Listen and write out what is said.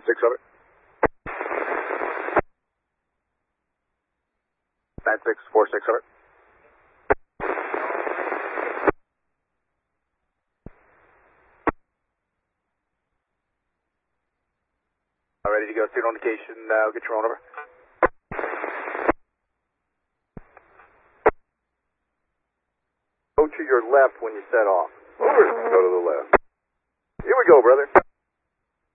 600. 964600. Ready to go. Signal indication. Get your own over. Go to your left when you set off. Over. Go to the left. Here we go, brother.